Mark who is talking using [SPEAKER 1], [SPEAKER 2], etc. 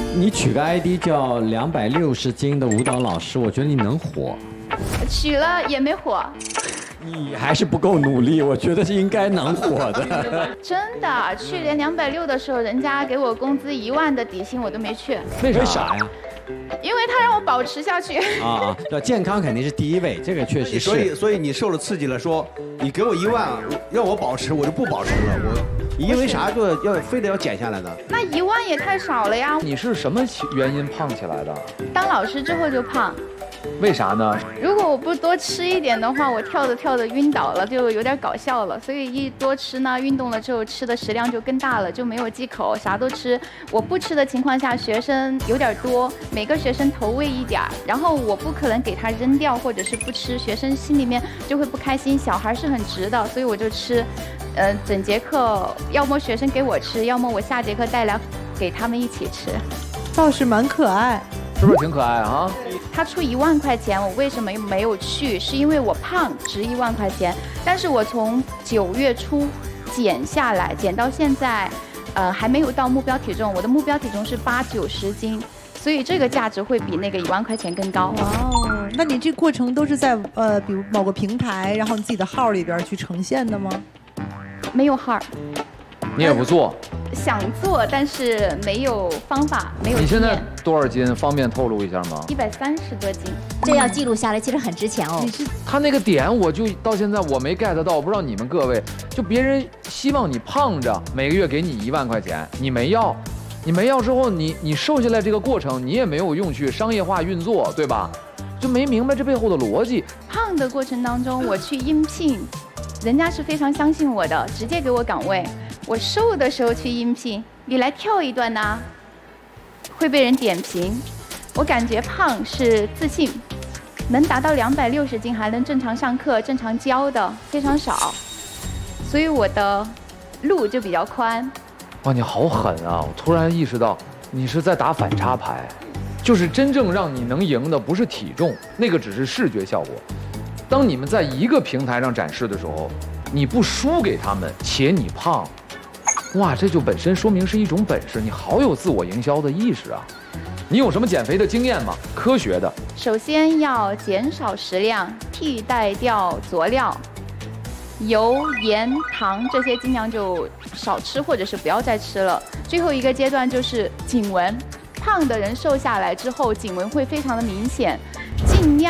[SPEAKER 1] 你取个 ID 叫260斤的舞蹈老师，我觉得你能火。
[SPEAKER 2] 取了也没火。
[SPEAKER 1] 你还是不够努力，我觉得是应该能火的。
[SPEAKER 2] 真的，去年260的时候，人家给我工资1万的底薪，我都没去。
[SPEAKER 1] 为啥呀？
[SPEAKER 2] 因为他让我保持下去。
[SPEAKER 1] 对，健康肯定是第一位，这个确实是。
[SPEAKER 3] 所以你受了刺激了，说你给我1万，让我保持，我就不保持了。你因为啥就非得要减下来呢？
[SPEAKER 2] 那1万也太少了呀！
[SPEAKER 4] 你是什么原因胖起来的？
[SPEAKER 2] 当老师之后就胖。
[SPEAKER 4] 为啥呢？
[SPEAKER 2] 如果我不多吃一点的话，我跳着晕倒了，就有点搞笑了。所以一多吃呢，运动了之后吃的食量就更大了，就没有忌口，啥都吃。我不吃的情况下，学生有点多，每个学生投喂一点，然后我不可能给他扔掉或者是不吃，学生心里面就会不开心。小孩是很直的，所以我就吃。整节课要么学生给我吃，要么我下节课带来给他们一起吃。
[SPEAKER 5] 倒是蛮可爱。
[SPEAKER 4] 是不是挺可爱啊？
[SPEAKER 2] 他出1万块钱，我为什么没有去？是因为我胖，值1万块钱。但是我从9月初减下来，减到现在，还没有到目标体重。我的目标体重是80-90斤，所以这个价值会比那个1万块钱更高。
[SPEAKER 5] 哇哦，那你这过程都是在比如某个平台，然后你自己的号里边去呈现的吗？没
[SPEAKER 2] 有号。
[SPEAKER 4] 你也不做？
[SPEAKER 2] 想做，但是没有方法，没有。
[SPEAKER 4] 你现在多少斤？方便透露一下吗
[SPEAKER 2] ？130多斤，
[SPEAKER 6] 这要记录下来，其实很值钱哦。
[SPEAKER 4] 他那个点，我就到现在我没 get 到，我不知道你们各位，就别人希望你胖着，每个月给你1万块钱，你没要，你没要之后，你瘦下来这个过程，你也没有用去商业化运作，对吧？就没明白这背后的逻辑。
[SPEAKER 2] 胖的过程当中，我去应聘，人家是非常相信我的，直接给我岗位。我瘦的时候去应聘，你来跳一段呢，会被人点评。我感觉胖是自信，能达到260斤还能正常上课、正常教的非常少，所以我的路就比较宽。
[SPEAKER 4] 哇，你好狠啊！我突然意识到，你是在打反差牌，就是真正让你能赢的不是体重，那个只是视觉效果。当你们在一个平台上展示的时候，你不输给他们，且你胖。哇，这就本身说明是一种本事，你好有自我营销的意识啊！你有什么减肥的经验吗？科学的。
[SPEAKER 2] 首先要减少食量，替代掉佐料，油、盐、糖这些尽量就少吃，或者是不要再吃了。最后一个阶段就是颈纹，胖的人瘦下来之后，颈纹会非常的明显，尽量。